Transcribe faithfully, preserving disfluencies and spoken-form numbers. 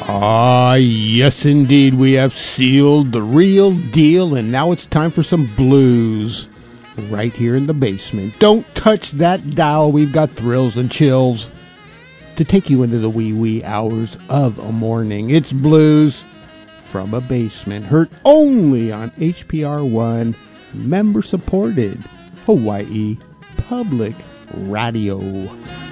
Ah, yes, indeed. We have sealed the real deal, and now it's time for some blues right here in the basement. Don't touch that dial. We've got thrills and chills to take you into the wee wee hours of a morning. It's blues from a basement, heard only on H P R one, member-supported Hawaii Public Radio.